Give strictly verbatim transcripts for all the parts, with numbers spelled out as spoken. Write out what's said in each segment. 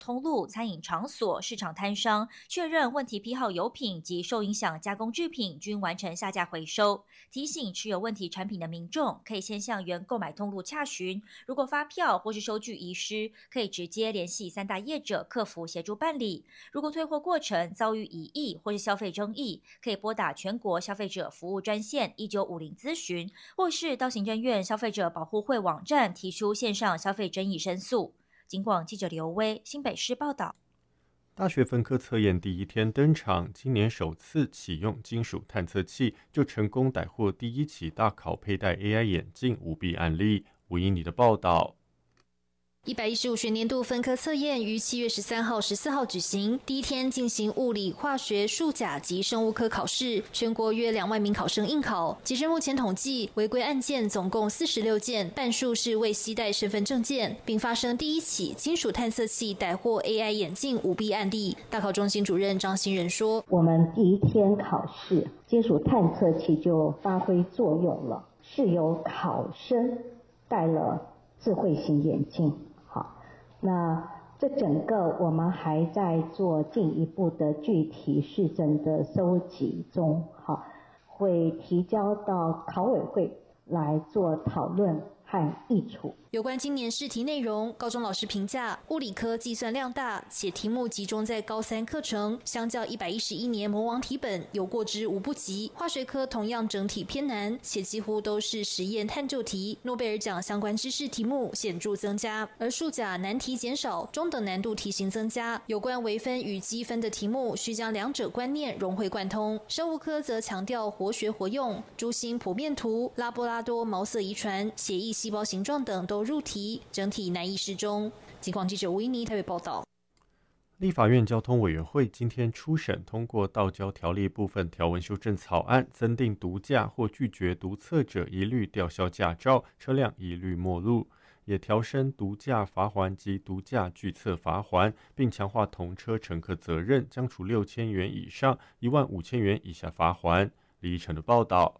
通路、餐饮场所、市场摊商确认问题批号油品及受影响加工制品均完成下架回收。提醒持有问题产品的民众，可以先向原购买通路洽询，如果发票或是收据遗失，可以直接联系三大业者客服协助办理。如果退货过程遭遇疑义或是消费争议，可以拨打全国消费者服务专线一九五零咨询，或是到行政院消费者保护会网站提出线上消费争议申诉。警广记者刘威，新北市报道。 大学分科测验第一天登场，今年首次启用金属探测器，就成功逮获第一起大考佩戴 A I 眼镜舞弊案例。吴英里的报道。 一百一十五学年度分科测验于七月十三号、十四号举行，第一天进行物理、化学、数甲及生物科考试，全国约两万名考生应考。截至目前统计，违规案件总共四十六件，半数是未携带身份证件，并发生第一起金属探测器逮获 A I 眼镜舞弊案例。大考中心主任张新仁说：“ 我们第一天考试，金属探测器就发挥作用了，是由考生戴了智慧型眼镜。”那这整个我们还在做进一步的具体事证的收集中，好，会提交到考委会来做讨论和议处。 有关今年试题内容，高中老师评价物理科计算量大，且题目集中在高三课程，相较一百一十一年魔王题本有过之无不及。化学科同样整体偏难，且几乎都是实验探究题，诺贝尔奖相关知识题目显著增加。而数甲难题减少，中等难度题型增加。有关微分与积分的题目，需将两者观念融会贯通。生物科则强调活学活用，珠心剖面图、拉波拉多毛色遗传、血液细胞形状等都入题，整体难易适中。警广记者吴依妮台北报道。 立法院交通委员会今天初审通过道交条例部分条文修正草案，增订毒驾或拒绝毒测者一律吊销驾照，车辆一律没入，也调升毒驾罚锾及毒驾拒测罚锾，并强化同车乘客责任，将处六千元以上一万五千元以下罚锾。李依晨的报道。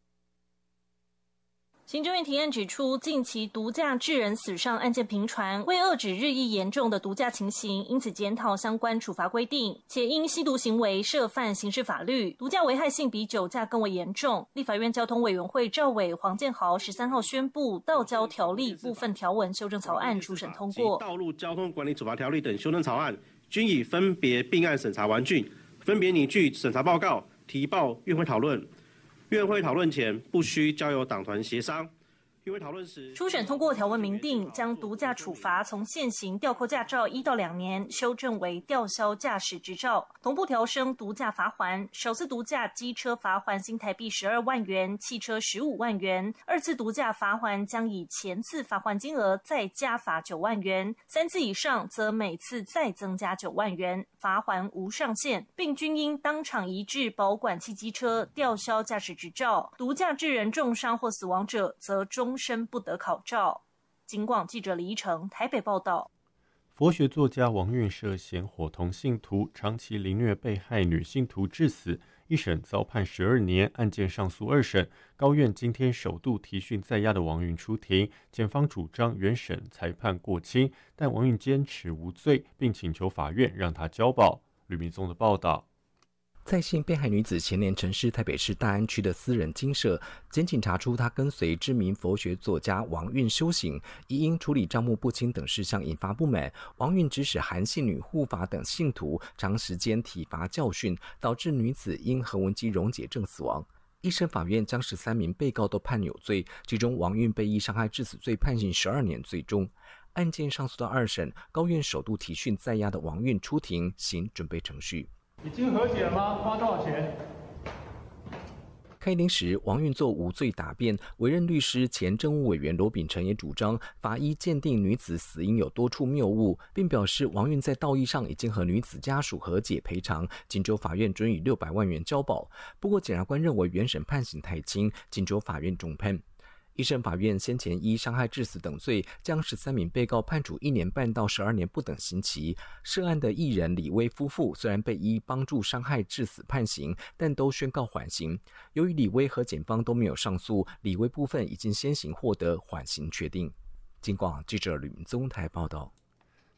行政院提案指出，近期毒驾致人死伤案件频传，为遏止日益严重的毒驾情形，因此检讨相关处罚规定，且因吸毒行为涉犯刑事法律，毒驾危害性比酒驾更为严重。立法院交通委员会召委黄建豪十三号宣布，道交条例部分条文修正草案初审通过。 道路交通管理处罚条例等修正草案均已分别并案审查完竣，分别拟具审查报告，提报院会讨论。院会讨论前不需交由党团协商。院会讨论时， 初审通过条文明定，将毒驾处罚从现行吊扣驾照一到两年，修正为吊销驾驶执照，同步调升毒驾罚锾。首次毒驾机车罚锾新台币十二万元，汽车十五万元；二次毒驾罚锾将以前次罚锾金额再加罚九万元，三次以上则每次再增加九万元，罚锾无上限，并均应当场移至保管汽机车，吊销驾驶执照。毒驾致人重伤或死亡者，则终身不得考照。警广记者李依成台北报道。 佛学作家王运涉嫌伙同信徒长期凌虐被害女信徒致死，一审遭判十二年，案件上诉二审，高院今天首度提讯在押的王运出庭，检方主张原审裁判过轻，但王运坚持无罪，并请求法院让他交保。吕明宗的报道。 在线被害女子前年陈尸台北市大安区的私人精舍，检警查出她跟随知名佛学作家王运修行，亦因处理账目不清等事项引发不满。王运指使韩信女护法等信徒长时间体罚教训，导致女子因横纹肌溶解症死亡。一审法院将十三名被告都判有罪，其中王运被依伤害致死罪判刑十二年罪终。案件上诉到二审，高院首度提讯在押的王运出庭行准备程序。 已经和解了吗？花多少钱？ 开庭时，王运作无罪答辩。委任律师前政务委员罗秉成也主张，法医鉴定女子死因有多处谬误，并表示王运在道义上已经和女子家属和解赔偿，请求法院准予六百万元交保。不过，检察官认为原审判刑太轻，请求法院重判。一审法院先前依伤害致死等罪，将十三名被告判处一年半到十二年不等刑期。涉案的艺人李威夫妇虽然被依帮助伤害致死判刑，但都宣告缓刑。由于李威和检方都没有上诉，李威部分已经先行获得缓刑确定。警广记者吕明宗台报道。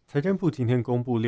财政部今天公布